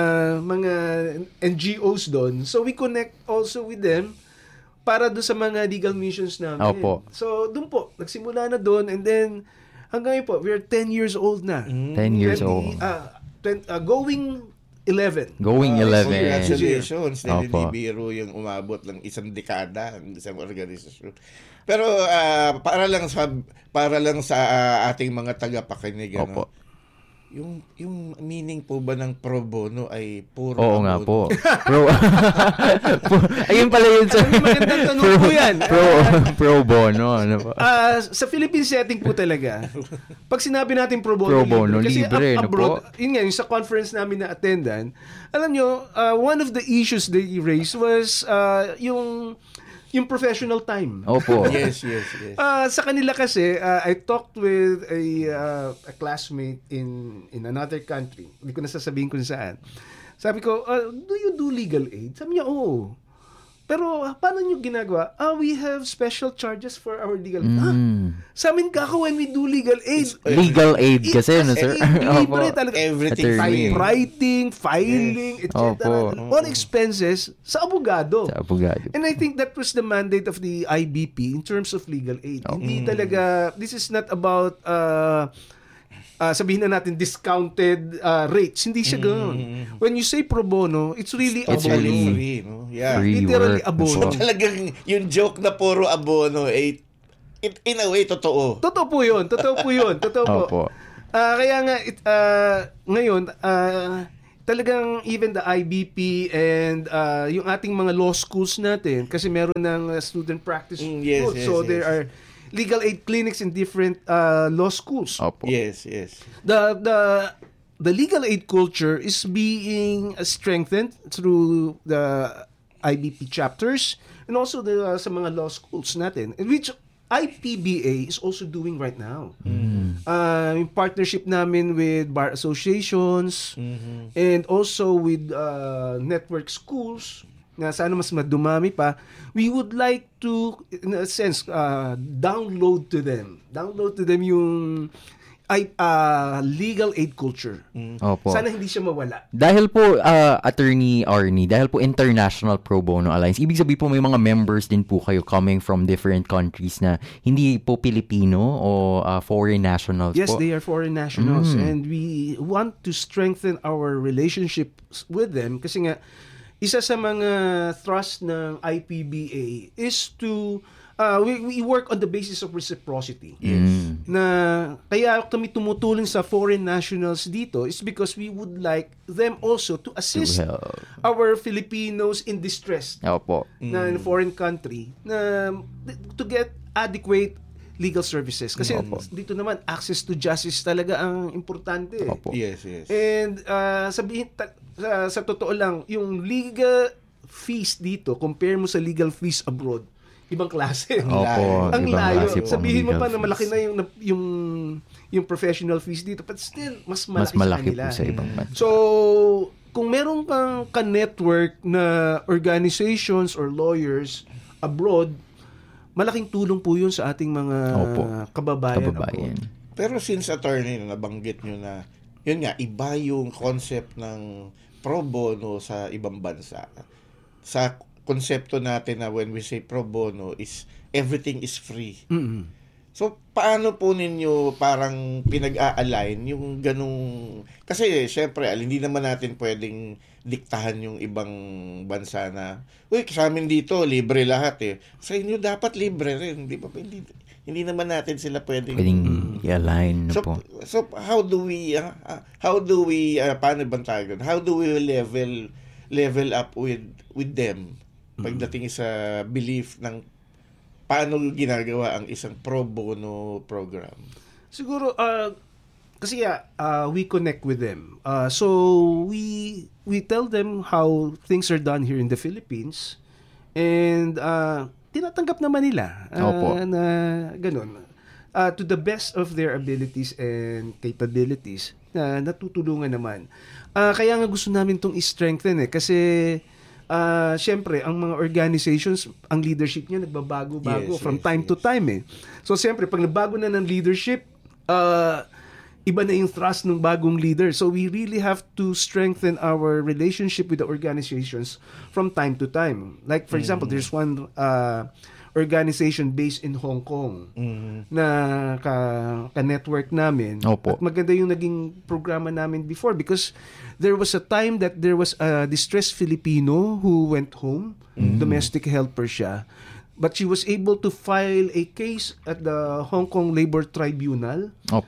mga N G Os doon. So, we connect also with them para doon sa mga legal missions namin. Opo. So, doon po, nagsimula na doon. And then, hanggang ngayon po, we're ten years old na. ten years twenty, old. Uh, twenty, uh, going eleven. Going Ah, eleven. Congratulations. Dahil Opo. hindi biro yung umabot ng isang dekada ng isang organisasyon. Pero uh, para lang sa para lang sa uh, ating mga tagapakinig, ano, Opo. yung yung meaning po ba ng pro bono ay puro Oo abono? nga po. Pro, pro- ayun pala yun sa Magandang tanong po yan. pro, pro bono. Ano po? Ah, sa Philippine setting po talaga, pag sinabi natin pro bono, Pro bono, kasi libre, ab- no abroad, po? yun nga, yung sa conference namin na attendan, alam nyo, uh, one of the issues they raised was uh, yung yung professional time. Opo. Yes, yes, yes. Uh, sa kanila kasi, uh, I talked with a, uh, a classmate in in another country. Hindi ko na sasabihin kung saan. Sabi ko, uh, do you do legal aid? Sabi niya, oo. Pero uh, paano nyo ginagawa? Ah, we have special charges for our legal aid. Ah, sa amin kako when we do legal aid. Legal aid kasi, no, sir? Libre Opo. talaga. Everything Attorney. Writing, filing, et cetera. Opo. All expenses sa abogado. Sa abogado. And I think that was the mandate of the I B P in terms of legal aid. Hindi talaga, this is not about, uh, uh, sabihin na natin, discounted uh, rates. Hindi siya ganoon. When you say pro bono, it's really It's abono. really Free, no? Yeah. free Literally work. abono. Opo. Talagang yung joke na puro abono eh it, in a way totoo. Totoo po yun. Totoo po yun. Totoo po. Opo. Ah, kaya nga, it, ah, ngayon, ah, talagang even the I B P and uh, yung ating mga law schools natin, kasi meron ng uh, student practice Mm, yes, schools. yes, so yes. there are legal aid clinics in different uh, law schools. Opo. Yes, yes. The the the legal aid culture is being uh, strengthened through the I B P chapters and also the uh, sa mga law schools natin, which I P B A is also doing right now. Uh, in partnership namin with bar associations and also with uh, network schools na sana mas madumami pa, we would like to, in a sense, uh, download to them. Download to them yung ay, uh, legal aid culture. Opo. Sana hindi siya mawala. Dahil po, uh, Attorney Arnie, dahil po International Pro Bono Alliance, ibig sabihin po may mga members din po kayo coming from different countries na hindi po Pilipino o uh, foreign nationals Yes, po. they are foreign nationals and we want to strengthen our relationships with them kasi nga isa sa mga thrust ng I P B A is to uh, we, we work on the basis of reciprocity. Yes. Na kaya kami tumutulong sa foreign nationals dito is because we would like them also to assist To help. our Filipinos in distress Opo. na in a foreign country na to get adequate legal services. Kasi dito naman, access to justice talaga ang importante. Opo. Yes, yes. And uh, sabihin, ta- sa, sa totoo lang, yung legal fees dito, compare mo sa legal fees abroad, ibang klase. Opo, Ang ibang layo. klase po ang Sabihin mo legal pa na malaki fees. na yung, yung, yung professional fees dito, but still, mas malaki, Mas malaki sa kanila. po sa ibang bansa. So, kung meron kang ka-network na organizations or lawyers abroad, malaking tulong po yun sa ating mga Opo. kababayan. Kababayan. abroad. Pero since attorney na nabanggit nyo na, yun nga, iba yung concept ng pro bono sa ibang bansa. Sa konsepto natin na when we say pro bono is everything is free. Mm-mm. So, paano po ninyo parang pinag-a-align yung ganung... Kasi, syempre, al, hindi naman natin pwedeng diktahan yung ibang bansa na, uy, sa amin dito, libre lahat eh. Sa inyo, dapat libre rin. Hindi, pa, hindi, hindi naman natin sila pwedeng... Pwedeng i-align na So, po. so how do we, uh, uh, how do we, uh, paano bang tawag doon? How do we level, level up with, with them? Pagdating sa belief ng paano ginagawa ang isang pro bono program? Siguro, uh, kasi yeah, uh, we connect with them. Uh, so, we we tell them how things are done here in the Philippines. And uh, tinatanggap naman nila uh, Opo. na ganun. Uh, to the best of their abilities and capabilities na natutulungan naman. Uh, kaya nga gusto namin itong i-strengthen eh. Kasi Uh, syempre, ang mga organizations, ang leadership niya nagbabago-bago Yes, from yes, time yes. to time eh. So, syempre, pag nabago na ng leadership, uh, iba na yung thrust ng bagong leader. So, we really have to strengthen our relationship with the organizations from time to time. Like, for example, there's one uh, organization based in Hong Kong na ka, ka-network namin. Opo. At maganda yung naging programa namin before because there was a time that there was a distressed Filipino who went home. Domestic helper siya. But she was able to file a case at the Hong Kong Labor Tribunal. Opo.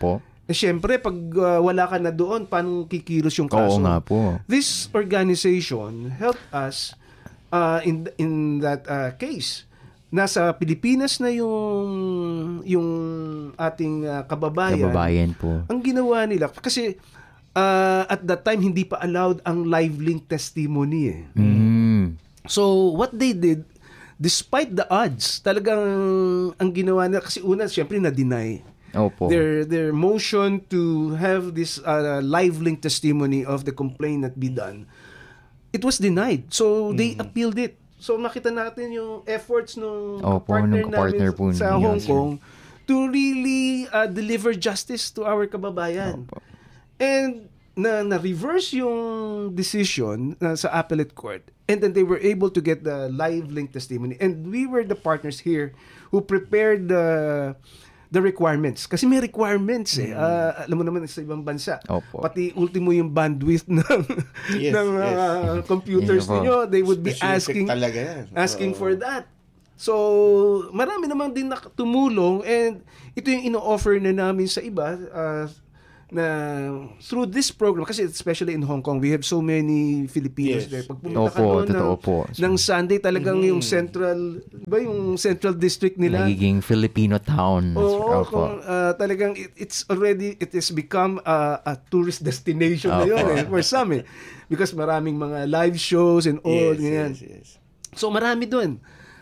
Eh, syempre, pag uh, wala ka na doon, paano kikilos yung kaso? Oo nga po. This organization helped us uh, in in that uh, case. Nasa Pilipinas na yung yung ating uh, kababayan. Kababayan po. Ang ginawa nila, kasi uh, at that time, hindi pa allowed ang live link testimony eh. Mm. So, what they did, despite the odds, talagang ang ginawa nila, kasi una, syempre, na-deny. Opo. Their, their motion to have this uh, live link testimony of the complainant be done, it was denied. So, they mm. appealed it. So, makita natin yung efforts ng Opo, partner nung partner namin po sa niya, Hong sir. Kong to really uh, deliver justice to our kababayan. Opo. And na na-reverse yung decision uh, sa appellate court. And then they were able to get the live link testimony. And we were the partners here who prepared the the requirements. Kasi may requirements eh. Uh, alam mo naman sa ibang bansa. Opo. Pati ultimo yung bandwidth ng, Yes, ng uh, yes. computers Yes, ninyo. They would be Specific asking talaga yan. asking Oo. for that. So, marami namang din na tumulong, and ito yung ino-offer na namin sa iba uh, na through this program, kasi especially in Hong Kong, we have so many Filipinos Yes. there. Pag pumunta ka Opo, doon totoo ng, po. ng Sunday, talagang Mm. yung central, ba yung central district nila? Nagiging Filipino town. Oo, Opo. kung, uh, talagang it, it's already, it has become uh, a tourist destination na yun Opo. eh, for some eh. Because maraming mga live shows and all, Yes, ganyan. yes, yes. So marami doon.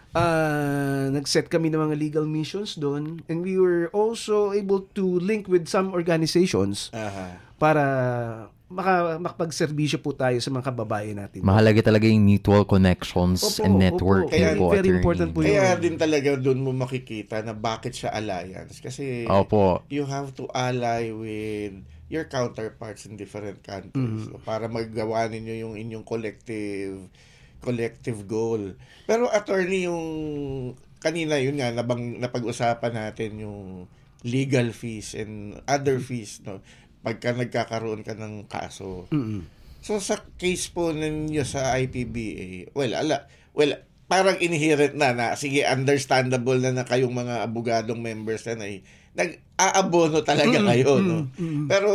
Uh, nag-set kami ng mga legal missions doon, and we were also able to link with some organizations Aha. para maka, makapagserbisyo po tayo sa mga kababayan natin. Mahalaga talaga yung mutual connections Opo, and opo. networking Kaya po, very attorney. important po yun. Kaya din talaga doon mo makikita na bakit siya alliance. Kasi Opo. you have to ally with your counterparts in different countries Mm-hmm. para magawa ninyo yung inyong collective collective goal. Pero attorney, yung kanina yun nga nabang napag-usapan natin yung legal fees and other fees, no, pagka nagkakaroon ka ng kaso. Mm-hmm. So sa case po ninyo sa I P B A, well, ala, well, parang inherent na na sige, understandable na na kayong mga abogadong members na ay nag-aabono talaga Mm-mm, kayo, no. mm-mm. Pero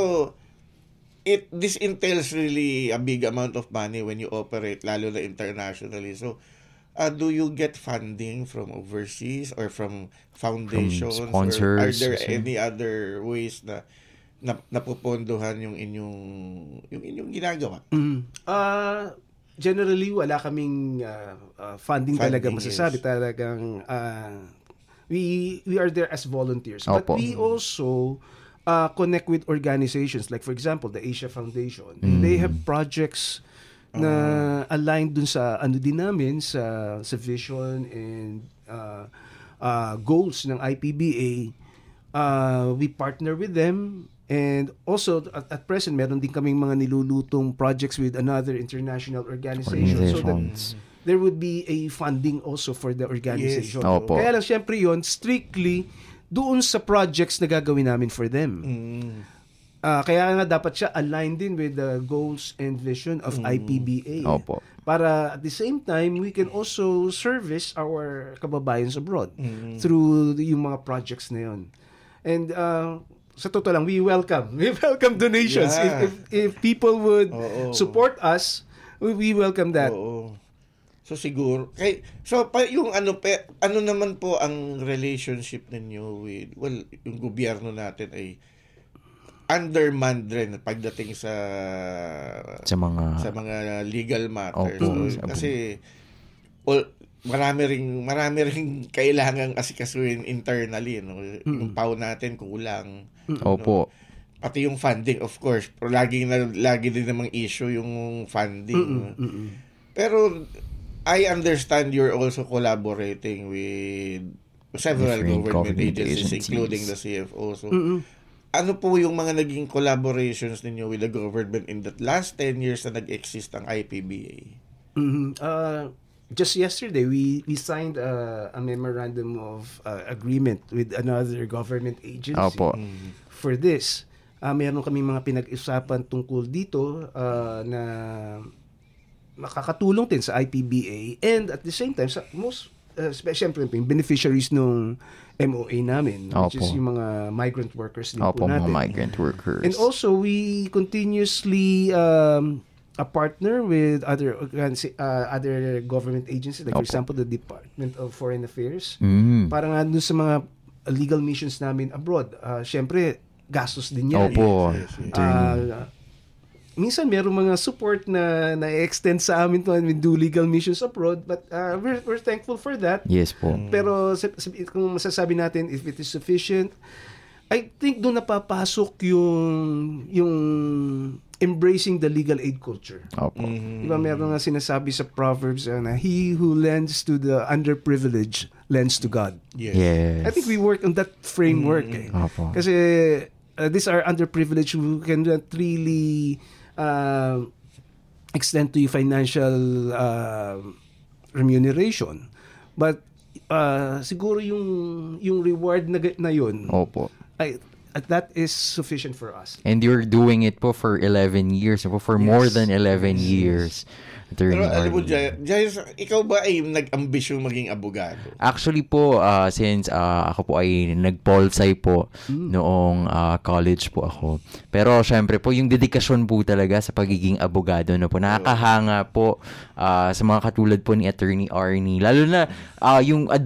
it this entails really a big amount of money when you operate, lalo na internationally. So uh, do you get funding from overseas or from foundations? From Or are sponsors, there sir? any other ways na na napupondohan yung inyong yung inyong ginagawa? Mm. Uh, generally, wala kaming uh, uh, funding, talaga Funding, masasabi. yes. Talagang uh, we we are there as volunteers. But Opo. we also uh, connect with organizations. Like for example, the Asia Foundation. They have projects na aligned dun sa ano din namin, sa, sa vision and uh, uh, goals ng I P B A. Uh, we partner with them. And also, at, at present, meron din kaming mga nilulutong projects with another international organization. So that Organizations. there would be a funding also for the organization. Yes. Opo. Kaya lang, syempre yun, strictly doon sa projects na gagawin namin for them. Mm. Ah, kaya nga dapat siya aligned din with the goals and vision of I P B A. Opo. Para at the same time, we can also service our kababayans abroad Mm. through yung mga projects na yun. And uh, sa totoo lang, we welcome. We welcome donations. Yeah. If, if if people would Oo. support us, we, we welcome that. Oo. So siguro, kay so pa yung ano pe, ano naman po ang relationship ninyo with, well, yung gobyerno natin ay undermanned rin pagdating sa Sa mga... sa mga legal matters. Opo. So, kasi all, marami ring marami ring kailangang asikasuhin internally, no. Yung pao natin kulang. Opo. Pati yung funding, of course. Pero lagi na lagi din namang issue yung funding. Mm-mm. Pero I understand you're also collaborating with several Different government, government agencies, agencies. including the C F O. So, Mm-mm. ano po yung mga naging collaborations ninyo with the government in the last ten years na nag-exist ang I P B A? Mhm. Uh, just yesterday, we we signed a, a memorandum of uh, agreement with another government agency Opo. for this. Uh, meron kami mga pinag-usapan tungkol dito uh, na makakatulong din sa I P B A, and at the same time, sa, most uh, siyempre yung beneficiaries nung M O A namin, which Opo. is yung mga migrant workers din Opo, po natin. mga migrant workers. And also, we continuously um, a partner with other organiz- uh, other government agencies, like for Opo. example, the Department of Foreign Affairs. Mm. Para nga dun sa mga legal missions namin abroad. Uh, Siyempre, gastos din yan. Opo. Yes, yes, yes. Uh, minsan merong mga support na na-extend sa amin to and we do legal missions abroad, but uh, we're, we're thankful for that. Yes po. Pero sa- sa- kung masasabi natin if it is sufficient, I think doon napapasok yung yung embracing the legal aid culture. Opo. Diba meron nga sinasabi sa Proverbs uh, na he who lends to the underprivileged lends to God. Yes. Yes. I think we work on that framework. Eh. Opo. Kasi uh, these are underprivileged who cannot really uh, extend to financial uh, remuneration. But uh, siguro yung yung reward na, na yun, Opo. ay, at that is sufficient for us. And you're doing it po for eleven years, po for more Yes. than eleven years. Attorney Pero alam mo, Arnie. Jai- Jaius, ikaw ba ay nag-ambisyon maging abogado? Actually po, uh, since uh, ako po ay nag-polsci po noong uh, college po ako. Pero syempre po, yung dedikasyon po talaga sa pagiging abogado na po, nakakahanga po uh, sa mga katulad po ni Attorney Arnie. Lalo na uh, yung